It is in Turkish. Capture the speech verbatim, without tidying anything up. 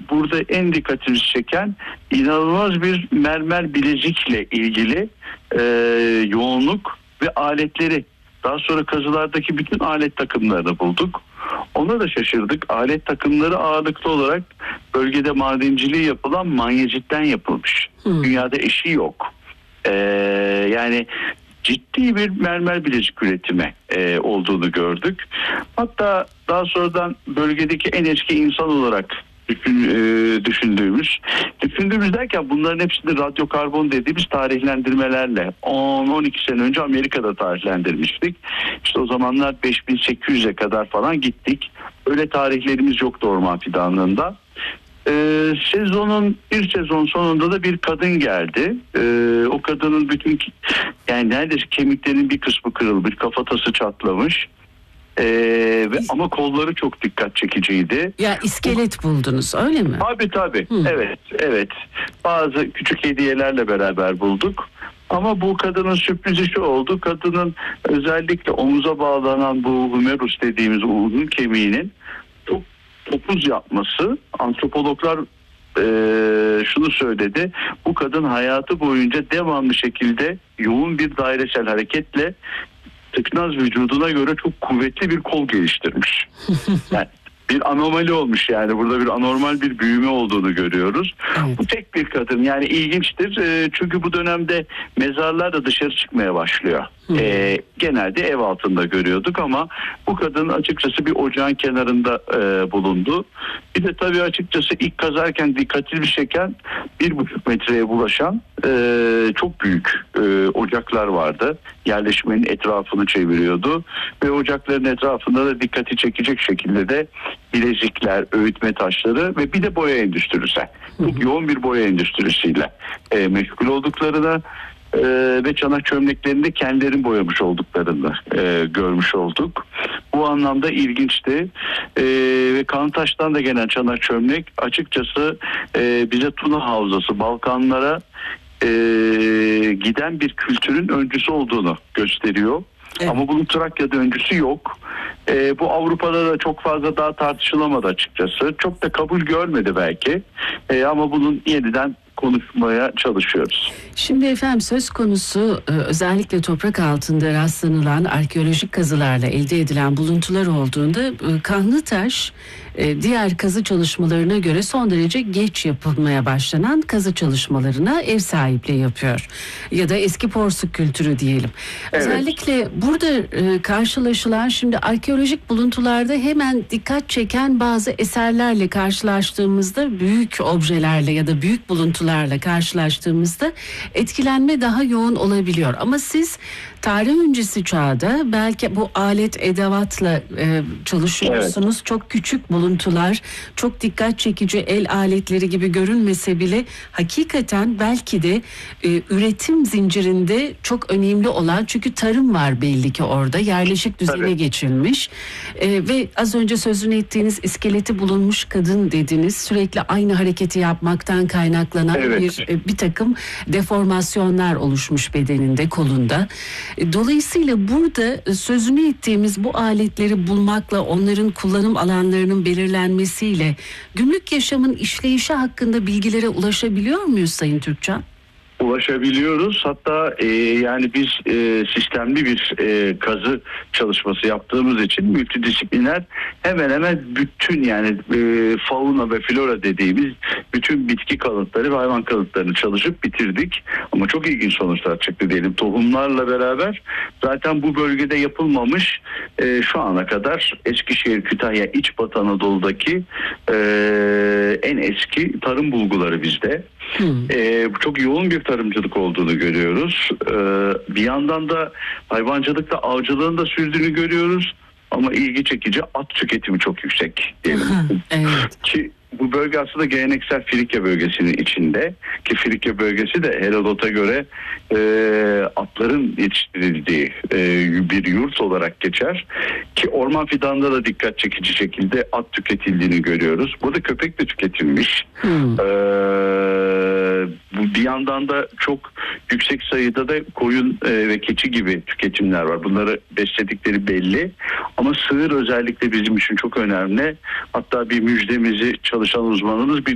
burada en dikkatimizi çeken inanılmaz bir mermer bilezikle ilgili e, yoğunluk ve aletleri. Daha sonra kazılardaki bütün alet takımlarını bulduk. Ona da şaşırdık. Alet takımları ağırlıklı olarak bölgede madenciliği yapılan manyezitten yapılmış. Hmm. Dünyada eşi yok. Ee, yani ciddi bir mermer bilezik üretimi e, olduğunu gördük. Hatta daha sonradan bölgedeki en eski insan olarak düşün, e, düşündüğümüz, düşündüğümüz derken bunların hepsini radyokarbon dediğimiz tarihlendirmelerle on on iki sene önce Amerika'da tarihlendirmiştik. İşte o zamanlar beş bin sekiz yüze kadar falan gittik. Öyle tarihlerimiz yoktu orman fidanlığında. Ee, sezonun bir sezon sonunda da bir kadın geldi. Ee, o kadının bütün yani neredeyse kemiklerinin bir kısmı kırılmış, kafatası çatlamış. Ee, ve ama kolları çok dikkat çekiciydi. Ya iskelet buldunuz öyle mi? Tabii tabii. Hmm. Evet, evet. Bazı küçük hediyelerle beraber bulduk. Ama bu kadının sürprizi şu oldu. Kadının özellikle omuza bağlanan bu humerus dediğimiz uzun kemiğinin çok topuz yapması, antropologlar e, şunu söyledi. Bu kadın hayatı boyunca devamlı şekilde yoğun bir dairesel hareketle tıknaz vücuduna göre çok kuvvetli bir kol geliştirmiş. Yani bir anomali olmuş, yani burada bir anormal bir büyüme olduğunu görüyoruz. Evet. Bu tek bir kadın, yani ilginçtir e, çünkü bu dönemde mezarlar da dışarı çıkmaya başlıyor. E, genelde ev altında görüyorduk ama bu kadın açıkçası bir ocağın kenarında e, bulundu. Bir de tabii açıkçası ilk kazarken dikkatli çeken bir buçuk metreye ulaşan e, çok büyük e, ocaklar vardı. Yerleşmenin etrafını çeviriyordu ve ocakların etrafında da dikkati çekecek şekilde de bilezikler, öğütme taşları ve bir de boya endüstrisi. Çok yoğun bir boya endüstrisiyle e, meşgul olduklarını e, ve çanak çömleklerinde kendilerini boyamış olduklarını e, görmüş olduk. Bu anlamda ilginçti. E, ve Kantaş'tan da gelen çanak çömlek açıkçası e, bize Tuna Havzası, Balkanlara e, giden bir kültürün öncüsü olduğunu gösteriyor. Evet. Ama bunun Trakya'da öncüsü yok. Ee, bu Avrupa'da da çok fazla daha tartışılamadı açıkçası. Çok da kabul görmedi belki. Ee, ama bunun yeniden konuşmaya çalışıyoruz. Şimdi efendim söz konusu özellikle toprak altında rastlanılan arkeolojik kazılarla elde edilen buluntular olduğunda Kanlıtaş diğer kazı çalışmalarına göre son derece geç yapılmaya başlanan kazı çalışmalarına ev sahipliği yapıyor. Ya da eski porsuk kültürü diyelim. Evet. Özellikle burada karşılaşılan şimdi arkeolojik buluntularda hemen dikkat çeken bazı eserlerle karşılaştığımızda, büyük objelerle ya da büyük buluntularla karşılaştığımızda etkilenme daha yoğun olabiliyor. Ama siz tarih öncesi çağda belki bu alet edevatla e, çalışıyorsunuz. Evet. Çok küçük buluntular, çok dikkat çekici el aletleri gibi görünmese bile hakikaten belki de e, üretim zincirinde çok önemli olan, çünkü tarım var belli ki orada, yerleşik düzene Tabii. geçilmiş e, ve az önce sözünü ettiğiniz iskeleti bulunmuş kadın dediniz, sürekli aynı hareketi yapmaktan kaynaklanan evet. bir e, bir takım deformasyonlar oluşmuş bedeninde, kolunda. Dolayısıyla burada sözünü ettiğimiz bu aletleri bulmakla, onların kullanım alanlarının belirlenmesiyle günlük yaşamın işleyişi hakkında bilgilere ulaşabiliyor muyuz Sayın Türkcan? Ulaşabiliyoruz. Hatta e, yani biz e, sistemli bir e, kazı çalışması yaptığımız için multidisipliner hemen hemen bütün yani e, fauna ve flora dediğimiz bütün bitki kalıntıları ve hayvan kalıntılarını çalışıp bitirdik. Ama çok ilginç sonuçlar çıktı diyelim. Tohumlarla beraber zaten bu bölgede yapılmamış e, şu ana kadar Eskişehir, Kütahya, İç Batı Anadolu'daki e, en eski tarım bulguları bizde. Hmm. E, çok yoğun bir tarımcılık olduğunu görüyoruz. Ee, bir yandan da hayvancılıkta avcılığın da sürdüğünü görüyoruz. Ama ilgi çekici at tüketimi çok yüksek diyelim. Evet. Ki bu bölge aslında geleneksel Frikya bölgesinin içinde. Ki Frikya bölgesi de Herodot'a göre e, atların yetiştirildiği e, bir yurt olarak geçer. Ki orman fidanında da dikkat çekici şekilde at tüketildiğini görüyoruz. Burada köpek de tüketilmiş. Hmm. Ee, bir yandan da çok yüksek sayıda da koyun e, ve keçi gibi tüketimler var. Bunları besledikleri belli. Ama sığır özellikle bizim için çok önemli. Hatta bir müjdemizi çalışan uzmanımız bir